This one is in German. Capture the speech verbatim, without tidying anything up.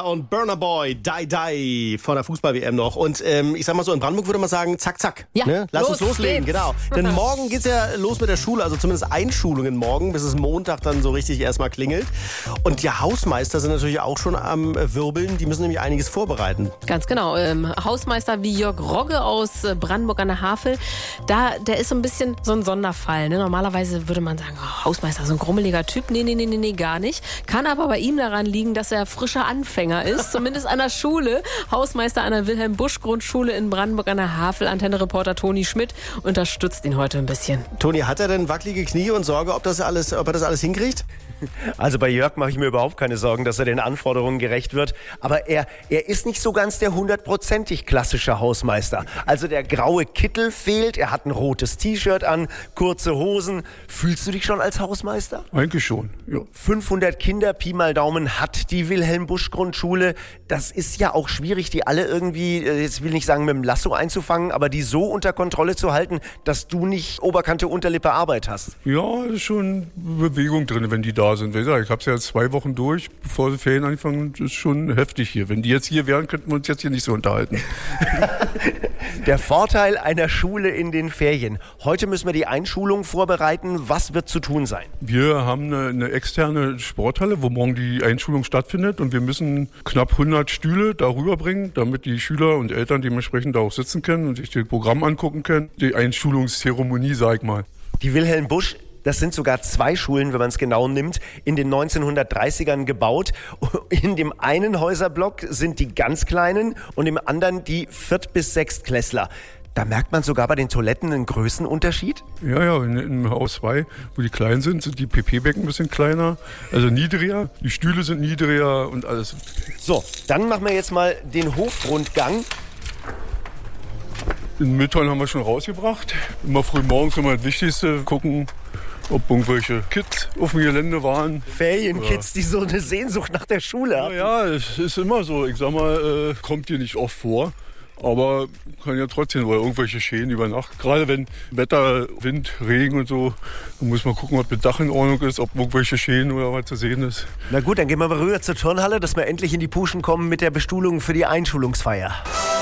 und Burna Boy, Die Die von der Fußball-W M noch. Und ähm, ich sag mal so, in Brandenburg würde man sagen, zack, zack. Ja, ne? Lass los uns loslegen, geht's. genau. Denn morgen geht's ja los mit der Schule, also zumindest Einschulungen morgen, bis es Montag dann so richtig erstmal klingelt. Und die Hausmeister sind natürlich auch schon am Wirbeln, die müssen nämlich einiges vorbereiten. Ganz genau. Ähm, Hausmeister wie Jörg Rogge aus äh, Brandenburg an der Havel, da, der ist so ein bisschen so ein Sonderfall. Ne? Normalerweise würde man sagen, oh, Hausmeister, so ein grummeliger Typ. Nee, nee, nee, nee, nee, gar nicht. Kann aber bei ihm daran liegen, dass er frischer Anfänger ist, zumindest an der Schule. Hausmeister an der Wilhelm-Busch-Grundschule in Brandenburg an der Havel. Antenne-Reporter Toni Schmidt unterstützt ihn heute ein bisschen. Toni, hat er denn wackelige Knie und Sorge, ob, das alles, ob er das alles hinkriegt? Also bei Jörg mache ich mir überhaupt keine Sorgen, dass er den Anforderungen gerecht wird. Aber er, er ist nicht so ganz der hundertprozentig klassische Hausmeister. Also der graue Kittel fehlt, er hat ein rotes T-Shirt an, kurze Hosen. Fühlst du dich schon als Hausmeister? Eigentlich schon, ja. fünfhundert Kinder, Pi mal Daumen, hat die Wilhelm-Busch-Grundschule. Das ist ja auch schwierig, die alle irgendwie, jetzt will ich nicht sagen mit dem Lasso einzufangen, aber die so unter Kontrolle zu halten, dass du nicht Oberkante, Unterlippe Arbeit hast. Ja, ist schon Bewegung drin, wenn die da sind. Wie gesagt, ich habe es ja jetzt zwei Wochen durch, bevor die Ferien anfangen. Das ist schon heftig hier. Wenn die jetzt hier wären, könnten wir uns jetzt hier nicht so unterhalten. Der Vorteil einer Schule in den Ferien. Heute müssen wir die Einschulung vorbereiten. Was wird zu tun sein? Wir haben eine, eine externe Sporthalle, wo morgen die Einschulung stattfindet. Und wir müssen knapp hundert Stühle darüber bringen, damit die Schüler und Eltern dementsprechend da auch sitzen können und sich das Programm angucken können. Die Einschulungszeremonie, sag ich mal. Die Wilhelm Busch, das sind sogar zwei Schulen, wenn man es genau nimmt, in den neunzehnhundertdreißigern gebaut. In dem einen Häuserblock sind die ganz Kleinen und im anderen die Viert- bis Sechstklässler. Da merkt man sogar bei den Toiletten einen Größenunterschied? Ja, ja, in, in Haus zwei, wo die klein sind, sind die P P-Becken ein bisschen kleiner, also niedriger. Die Stühle sind niedriger und alles. So, dann machen wir jetzt mal den Hofrundgang. Den Müllton haben wir schon rausgebracht. Immer früh morgens immer das Wichtigste, gucken, ob irgendwelche Kids auf dem Gelände waren. Ferienkids, die so eine Sehnsucht nach der Schule haben. Ja, ja, es ist immer so. Ich sag mal, äh, kommt hier nicht oft vor. Aber kann ja trotzdem oder irgendwelche Schäden über Nacht. Gerade wenn Wetter, Wind, Regen und so, dann muss man gucken, ob das Dach in Ordnung ist, ob irgendwelche Schäden oder was zu sehen ist. Na gut, dann gehen wir mal rüber zur Turnhalle, dass wir endlich in die Puschen kommen mit der Bestuhlung für die Einschulungsfeier.